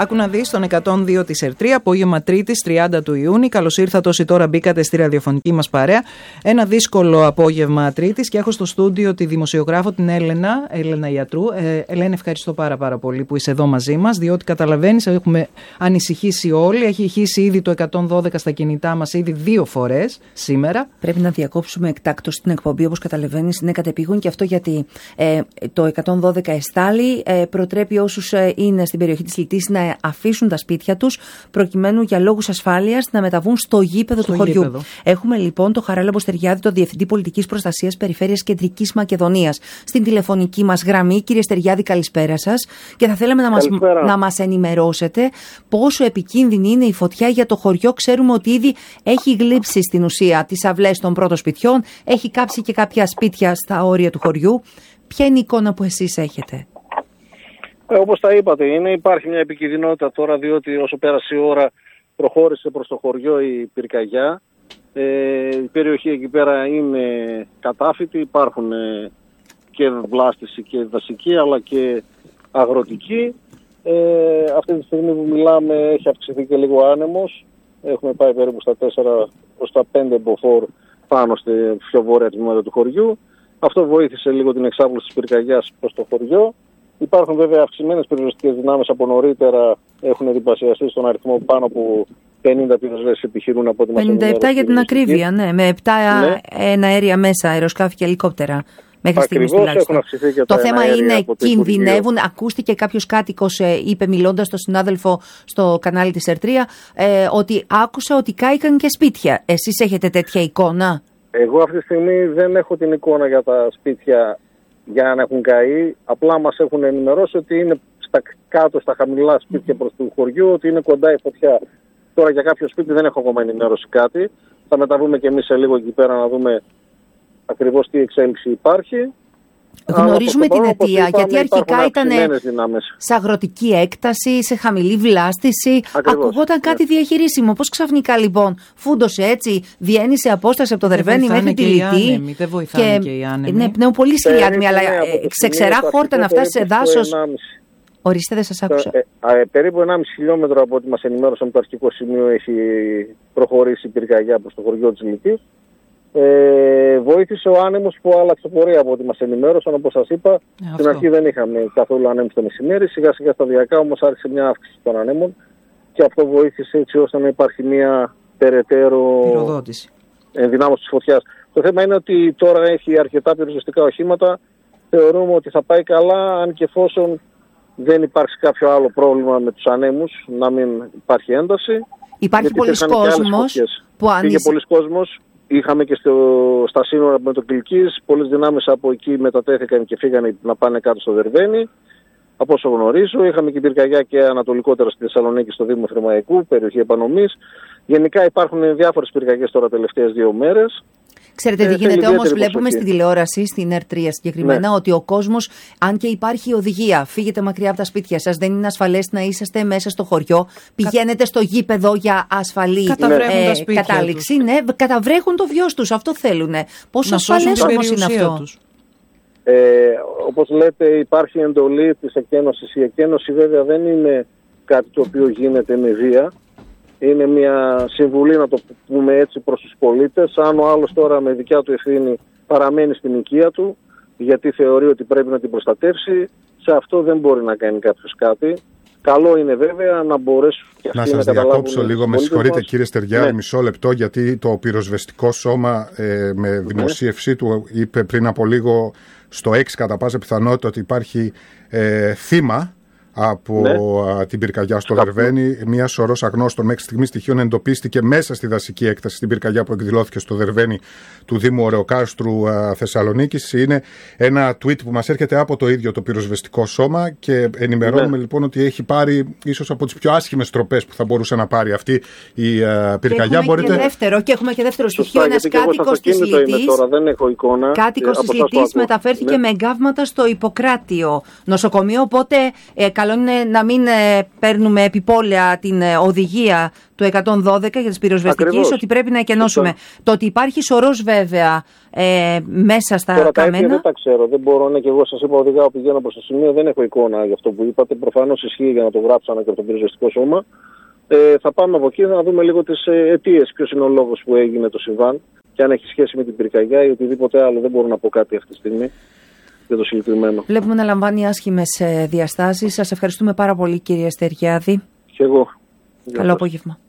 Άκου να δεις τον 102 της Ερτρία, απόγευμα Τρίτης 30 του Ιούνιου. Καλώς ήρθατε όσοι τώρα μπήκατε στη ραδιοφωνική μας παρέα. Ένα δύσκολο απόγευμα Τρίτης και έχω στο στούντιο τη δημοσιογράφο την Έλενα Ιατρού. Ελένα, ευχαριστώ πάρα πολύ που είσαι εδώ μαζί μας, διότι καταλαβαίνεις, έχουμε ανησυχήσει όλοι. Έχει ηχήσει ήδη το 112 στα κινητά μας ήδη 2 φορές σήμερα. Πρέπει να διακόψουμε εκτάκτως την εκπομπή, όπως καταλαβαίνεις, είναι κατεπήγον και αυτό γιατί το 112 εστάλει. Προτρέπει όσους είναι στην περιοχή της Λιτής να αφήσουν τα σπίτια τους, προκειμένου για λόγους ασφάλειας να μεταβούν στο γήπεδο του χωριού. Έχουμε λοιπόν το Χαράλαμπο Στεριάδη, το Διευθυντή Πολιτικής Προστασίας Περιφέρειας Κεντρικής Μακεδονίας, στην τηλεφωνική μας γραμμή. Κύριε Στεριάδη, καλησπέρα σας. Και θα θέλαμε να μας ενημερώσετε πόσο επικίνδυνη είναι η φωτιά για το χωριό. Ξέρουμε ότι ήδη έχει γλύψει στην ουσία τις αυλές των πρώτων σπιτιών, έχει κάψει και κάποια σπίτια στα όρια του χωριού. Ποια είναι η εικόνα που εσείς έχετε? Όπως τα είπατε, υπάρχει μια επικινδυνότητα τώρα, διότι όσο πέρασε η ώρα προχώρησε προς το χωριό η πυρκαγιά. Η περιοχή εκεί πέρα είναι κατάφυτη, υπάρχουν και βλάστηση και δασική αλλά και αγροτική. Αυτή τη στιγμή που μιλάμε έχει αυξηθεί και λίγο άνεμος. Έχουμε πάει περίπου στα 4 προς τα 5 μποφόρ πάνω στη πιο βόρεια τμήματα του χωριού. Αυτό βοήθησε λίγο την εξάπλωση της πυρκαγιάς προς το χωριό. Υπάρχουν βέβαια αυξημένες πυροσβεστικές δυνάμεις από νωρίτερα, έχουν διπλασιαστεί στον αριθμό, πάνω από 50 πυροσβέστες επιχειρούν από ό,τι μας ενημέρωσε. 57 για την ακρίβεια, ναι, με 7 αέρια μέσα, αεροσκάφη και ελικόπτερα. Μέχρι στιγμής τουλάχιστον. Το θέμα είναι, κινδυνεύουν. Ακούστηκε κάποιος κάτοικος, είπε μιλώντας στον συνάδελφο στο κανάλι της Ερτρία, ότι άκουσα ότι κάηκαν και σπίτια. Εσείς έχετε τέτοια εικόνα? Εγώ αυτή τη στιγμή δεν έχω την εικόνα για τα σπίτια για να έχουν καεί. Απλά μας έχουν ενημερώσει ότι είναι κάτω στα χαμηλά σπίτια προς του χωριού, ότι είναι κοντά η φωτιά. Τώρα για κάποιο σπίτι δεν έχω ακόμα ενημέρωση κάτι. Θα μεταβούμε και εμείς σε λίγο εκεί πέρα να δούμε ακριβώς τι εξέλιξη υπάρχει. Γνωρίζουμε την αιτία, γιατί αρχικά ήταν σε αγροτική έκταση, σε χαμηλή βλάστηση. Ακριβώς. Ακουγόταν κάτι διαχειρίσιμο. Πώς ξαφνικά λοιπόν φούντωσε έτσι, βγαίνει σε απόσταση από το Δερβαίνι μέχρι τη Λιτή. Δεν βοηθάνε και οι άνεμοι. Ναι, πνέουν πολύ σκληροί άνεμοι, αλλά ξεξερά χόρτα να φτάσει σε δάσος. Ορίστε, δεν σας άκουσα. Περίπου 1,5 χιλιόμετρο από ό,τι μας ενημέρωσαν το αρχικό σημείο έχει προχωρήσει η πυρκαγιά προς το χωριό της Λιτής. Βοήθησε ο άνεμος που άλλαξε πορεία από ό,τι μας ενημέρωσαν, όπως σας είπα. Στην αρχή δεν είχαμε καθόλου ανέμους το μεσημέρι, σιγά σιγά σταδιακά όμως άρχισε μια αύξηση των ανέμων και αυτό βοήθησε έτσι ώστε να υπάρχει μια περαιτέρω ενδυνάμωση της φωτιάς. Το θέμα είναι ότι τώρα έχει αρκετά πυροσβεστικά οχήματα, θεωρούμε ότι θα πάει καλά, αν και εφόσον δεν υπάρξει κάποιο άλλο πρόβλημα με τους ανέμους, να μην υπάρχει ένταση. Υπάρχει πολλοί κόσμος που Πήγε πολλοί κόσμος. Είχαμε και στα σύνορα με το Κιλκής, πολλές δυνάμεις από εκεί μετατέθηκαν και φύγανε να πάνε κάτω στο Δερβαίνι. Από όσο γνωρίζω, είχαμε και πυρκαγιά και ανατολικότερα στη Θεσσαλονίκη, στο Δήμο Θρημαϊκού, περιοχή επανομής. Γενικά υπάρχουν διάφορες πυρκαγιές τώρα τελευταίες 2 μέρες. Ξέρετε τι γίνεται όμως, βλέπουμε στην τηλεόραση, στην R3 συγκεκριμένα, ότι ο κόσμος, αν και υπάρχει οδηγία, φύγετε μακριά από τα σπίτια σας, δεν είναι ασφαλές να είσαστε μέσα στο χωριό, πηγαίνετε στο γήπεδο για ασφαλή κατάληξη. Ναι, καταβρέχουν το βιός τους, αυτό θέλουν. Πόσο ασφαλές όμως είναι αυτό? Όπως λέτε, υπάρχει εντολή της εκένωσης. Η εκένωση βέβαια δεν είναι κάτι το οποίο γίνεται με βία. Είναι μια συμβουλή, να το πούμε έτσι, προς τους πολίτες. Αν ο άλλος τώρα με δικιά του ευθύνη παραμένει στην οικία του, γιατί θεωρεί ότι πρέπει να την προστατεύσει, σε αυτό δεν μπορεί να κάνει κάποιος κάτι. Καλό είναι βέβαια να μπορέσουν και αυτοί να σας διακόψω λίγο, με συγχωρείτε κύριε Στεριάδη, μισό λεπτό, γιατί το πυροσβεστικό σώμα με δημοσίευσή του είπε πριν από λίγο στο 6 κατά πάσα πιθανότητα ότι υπάρχει θύμα από την πυρκαγιά στο Δερβαίνι. Μία σωρός αγνώστων μέχρι στιγμή στοιχείων εντοπίστηκε μέσα στη δασική έκταση στην πυρκαγιά που εκδηλώθηκε στο Δερβαίνι του Δήμου Ωρεοκάστρου Θεσσαλονίκης. Είναι ένα tweet που μας έρχεται από το ίδιο το πυροσβεστικό σώμα και ενημερώνουμε λοιπόν ότι έχει πάρει ίσως από τις πιο άσχημες τροπές που θα μπορούσε να πάρει αυτή η πυρκαγιά. Και έχουμε και δεύτερο στοιχείο. Ένας κάτοικος της Λιτής μεταφέρθηκε με εγκάβματα στο Ιπποκράτιο νοσοκομείο, οπότε καλό είναι να μην παίρνουμε επιπόλαια την οδηγία του 112 για τις πυροσβεστικές, ότι πρέπει να εκενώσουμε. Το ότι υπάρχει σωρός βέβαια μέσα στα τώρα, καμένα. Τώρα δεν τα ξέρω, δεν μπορώ, ναι, και εγώ σας είπα οδηγάω, πηγαίνω προς το σημείο, δεν έχω εικόνα για αυτό που είπατε. Προφανώς ισχύει για να το γράψανε και από το πυροσβεστικό σώμα. Θα πάμε από εκεί να δούμε λίγο τις αιτίες, ποιος είναι ο λόγος που έγινε το συμβάν και αν έχει σχέση με την πυρκαγιά ή οτιδήποτε άλλο. Δεν μπορώ να πω κάτι αυτή τη στιγμή για το συγκεκριμένο. Βλέπουμε να λαμβάνει άσχημες διαστάσεις. Σας ευχαριστούμε πάρα πολύ, κύριε Στεριάδη. Και εγώ. Καλό απόγευμα.